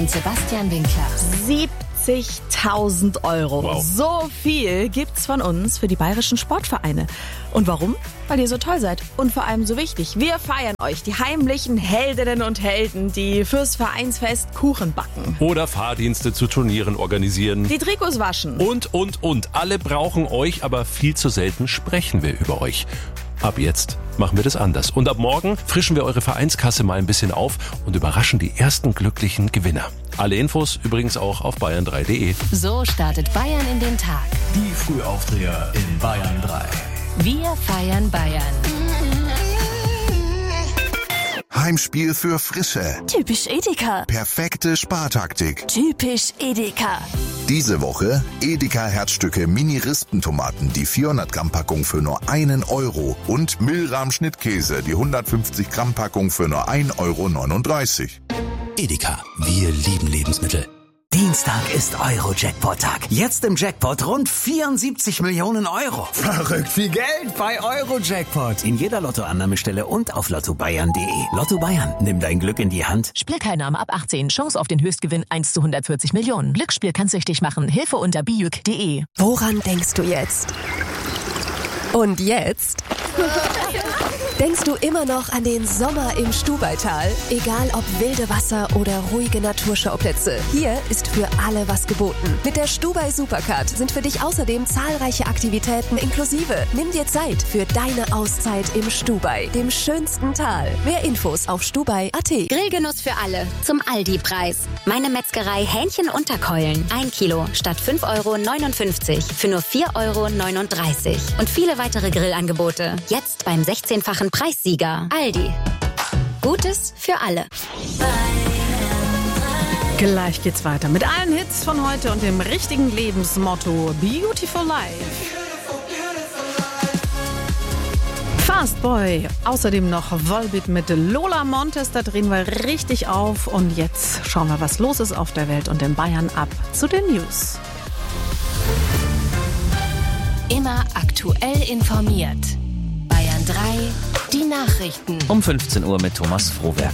Sebastian Winkler. 70.000 Euro. Wow. So viel gibt's von uns für die bayerischen Sportvereine. Und warum? Weil ihr so toll seid. Und vor allem so wichtig. Wir feiern euch, die heimlichen Heldinnen und Helden, die fürs Vereinsfest Kuchen backen. Oder Fahrdienste zu Turnieren organisieren. Die Trikots waschen. Und. Alle brauchen euch, aber viel zu selten sprechen wir über euch. Ab jetzt machen wir das anders. Und ab morgen frischen wir eure Vereinskasse mal ein bisschen auf und überraschen die ersten glücklichen Gewinner. Alle Infos übrigens auch auf bayern3.de. So startet Bayern in den Tag. Die Frühaufdreher in Bayern 3. Wir feiern Bayern. Heimspiel für Frische. Typisch Edeka. Perfekte Spartaktik. Typisch Edeka. Diese Woche Edeka Herzstücke Mini-Rispentomaten, die 400 Gramm Packung für nur 1 Euro und Milram Schnittkäse, die 150 Gramm Packung für nur 1,39 Euro. Edeka, wir lieben Lebensmittel. Dienstag ist Euro-Jackpot-Tag. Jetzt im Jackpot rund 74 Millionen Euro. Verrückt viel Geld bei Euro-Jackpot. In jeder Lottoannahmestelle und auf lottobayern.de. Lotto Bayern, nimm dein Glück in die Hand. Spielteilnahme ab 18. Chance auf den Höchstgewinn 1 zu 140 Millionen. Glücksspiel kann süchtig machen. Hilfe unter biuk.de. Woran denkst du jetzt? Und jetzt? Denkst du immer noch an den Sommer im Stubaital? Egal ob wilde Wasser oder ruhige Naturschauplätze, hier ist für alle was geboten. Mit der Stubai Supercard sind für dich außerdem zahlreiche Aktivitäten inklusive. Nimm dir Zeit für deine Auszeit im Stubai, dem schönsten Tal. Mehr Infos auf stubai.at. Grillgenuss für alle zum Aldi-Preis. Meine Metzgerei Hähnchen Unterkeulen. 1 Kilo statt 5,59 € für nur 4,39 €. Und viele weitere Grillangebote. Jetzt beim 16-fachen Preissieger. Aldi. Gutes für alle. Gleich geht's weiter mit allen Hits von heute und dem richtigen Lebensmotto Beautiful Life. Fast Boy, außerdem noch Volbeat mit Lola Montes, da drehen wir richtig auf. Und jetzt schauen wir, was los ist auf der Welt und in Bayern, ab zu den News. Immer aktuell informiert. Bayern 3, die Nachrichten. Um 15 Uhr mit Thomas Frohwerk.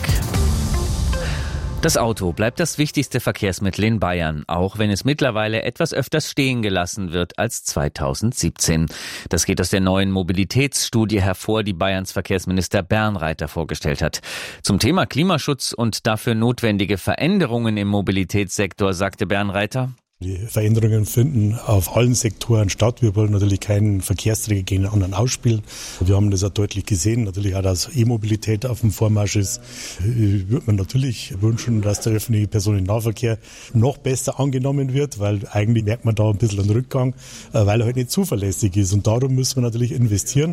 Das Auto bleibt das wichtigste Verkehrsmittel in Bayern, auch wenn es mittlerweile etwas öfters stehen gelassen wird als 2017. Das geht aus der neuen Mobilitätsstudie hervor, die Bayerns Verkehrsminister Bernreiter vorgestellt hat. Zum Thema Klimaschutz und dafür notwendige Veränderungen im Mobilitätssektor sagte Bernreiter: Die Veränderungen finden auf allen Sektoren statt. Wir wollen natürlich keinen Verkehrsträger gegen den anderen ausspielen. Wir haben das auch deutlich gesehen, natürlich auch, dass E-Mobilität auf dem Vormarsch ist. Ich würde mir natürlich wünschen, dass der öffentliche Personennahverkehr noch besser angenommen wird, weil eigentlich merkt man da ein bisschen einen Rückgang, weil er halt nicht zuverlässig ist. Und darum müssen wir natürlich investieren.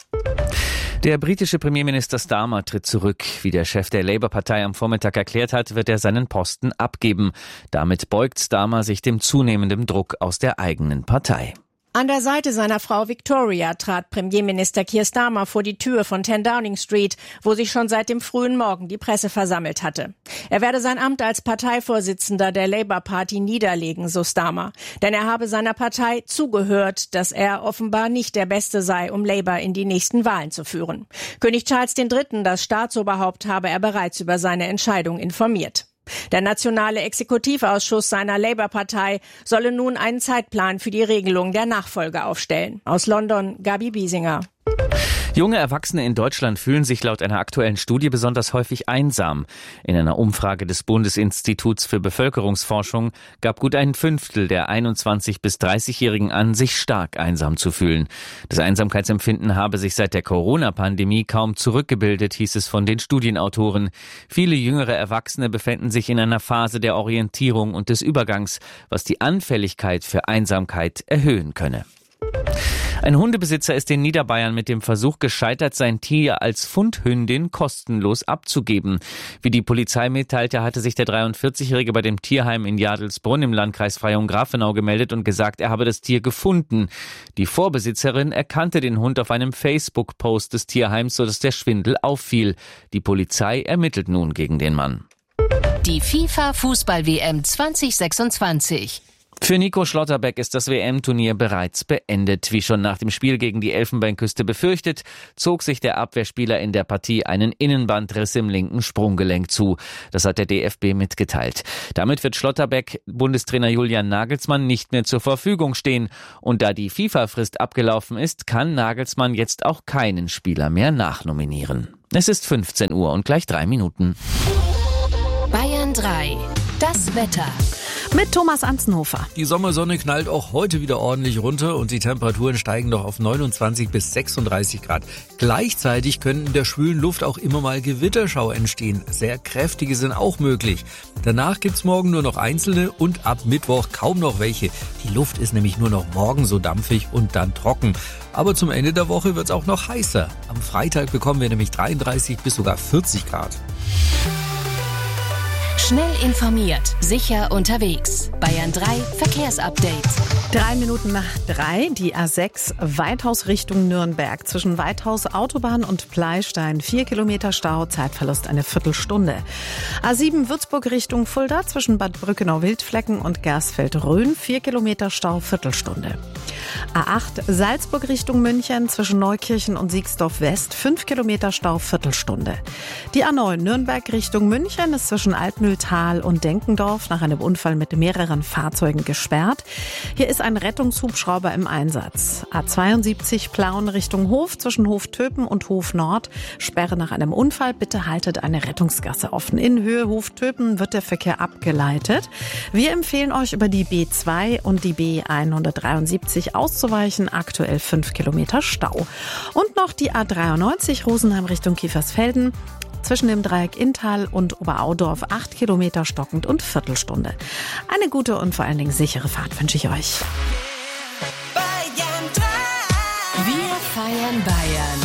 Der britische Premierminister Starmer tritt zurück. Wie der Chef der Labour-Partei am Vormittag erklärt hat, wird er seinen Posten abgeben. Damit beugt Starmer sich dem zunehmenden Druck aus der eigenen Partei. An der Seite seiner Frau Victoria trat Premierminister Keir Starmer vor die Tür von 10 Downing Street, wo sich schon seit dem frühen Morgen die Presse versammelt hatte. Er werde sein Amt als Parteivorsitzender der Labour Party niederlegen, so Starmer. Denn er habe seiner Partei zugehört, dass er offenbar nicht der Beste sei, um Labour in die nächsten Wahlen zu führen. König Charles III., das Staatsoberhaupt, habe er bereits über seine Entscheidung informiert. Der nationale Exekutivausschuss seiner Labour-Partei solle nun einen Zeitplan für die Regelung der Nachfolge aufstellen. Aus London, Gabi Biesinger. Junge Erwachsene in Deutschland fühlen sich laut einer aktuellen Studie besonders häufig einsam. In einer Umfrage des Bundesinstituts für Bevölkerungsforschung gab gut ein Fünftel der 21- bis 30-Jährigen an, sich stark einsam zu fühlen. Das Einsamkeitsempfinden habe sich seit der Corona-Pandemie kaum zurückgebildet, hieß es von den Studienautoren. Viele jüngere Erwachsene befänden sich in einer Phase der Orientierung und des Übergangs, was die Anfälligkeit für Einsamkeit erhöhen könne. Ein Hundebesitzer ist in Niederbayern mit dem Versuch gescheitert, sein Tier als Fundhündin kostenlos abzugeben. Wie die Polizei mitteilte, hatte sich der 43-Jährige bei dem Tierheim in Jadelsbrunn im Landkreis Freyung-Grafenau gemeldet und gesagt, er habe das Tier gefunden. Die Vorbesitzerin erkannte den Hund auf einem Facebook-Post des Tierheims, sodass der Schwindel auffiel. Die Polizei ermittelt nun gegen den Mann. Die FIFA-Fußball-WM 2026. Für Nico Schlotterbeck ist das WM-Turnier bereits beendet. Wie schon nach dem Spiel gegen die Elfenbeinküste befürchtet, zog sich der Abwehrspieler in der Partie einen Innenbandriss im linken Sprunggelenk zu. Das hat der DFB mitgeteilt. Damit wird Schlotterbeck Bundestrainer Julian Nagelsmann nicht mehr zur Verfügung stehen. Und da die FIFA-Frist abgelaufen ist, kann Nagelsmann jetzt auch keinen Spieler mehr nachnominieren. Es ist 15 Uhr und gleich 3 Minuten. Bayern 3. Das Wetter. Mit Thomas Anzenhofer. Die Sommersonne knallt auch heute wieder ordentlich runter und die Temperaturen steigen noch auf 29 bis 36 Grad. Gleichzeitig können in der schwülen Luft auch immer mal Gewitterschau entstehen. Sehr kräftige sind auch möglich. Danach gibt's morgen nur noch einzelne und ab Mittwoch kaum noch welche. Die Luft ist nämlich nur noch morgen so dampfig und dann trocken. Aber zum Ende der Woche wird's auch noch heißer. Am Freitag bekommen wir nämlich 33 bis sogar 40 Grad. Schnell informiert, sicher unterwegs. Bayern 3 Verkehrsupdate. 3 Minuten nach 3, die A6 Weithaus Richtung Nürnberg. Zwischen Weithaus Autobahn und Pleistein 4 Kilometer Stau, Zeitverlust eine Viertelstunde. A7 Würzburg Richtung Fulda zwischen Bad Brückenau-Wildflecken und Gersfeld-Rhön 4 Kilometer Stau, Viertelstunde. A8 Salzburg Richtung München zwischen Neukirchen und Siegsdorf West 5 Kilometer Stau, Viertelstunde. Die A9 Nürnberg Richtung München ist zwischen Altmühltal und Denkendorf nach einem Unfall mit mehreren Fahrzeugen gesperrt. Hier ist ein Rettungshubschrauber im Einsatz. A72 Plauen Richtung Hof zwischen Hoftöpen und Hof Nord. Sperre nach einem Unfall. Bitte haltet eine Rettungsgasse offen. In Höhe Hoftöpen wird der Verkehr abgeleitet. Wir empfehlen euch über die B2 und die B173 auszuweichen. Aktuell 5 Kilometer Stau. Und noch die A93 Rosenheim Richtung Kiefersfelden. Zwischen dem Dreieck Inntal und Oberaudorf 8 Kilometer stockend und Viertelstunde. Eine gute und vor allen Dingen sichere Fahrt wünsche ich euch. Wir feiern Bayern.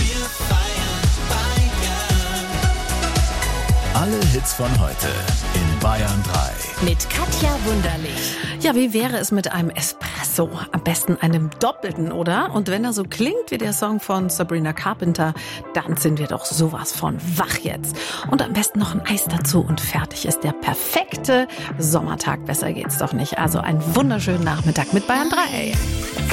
Alle Hits von heute in Bayern 3. Mit Katja Wunderlich. Ja, wie wäre es mit einem Espresso? Am besten einem doppelten, oder? Und wenn er so klingt wie der Song von Sabrina Carpenter, dann sind wir doch sowas von wach jetzt. Und am besten noch ein Eis dazu und fertig ist der perfekte Sommertag. Besser geht's doch nicht. Also einen wunderschönen Nachmittag mit Bayern 3.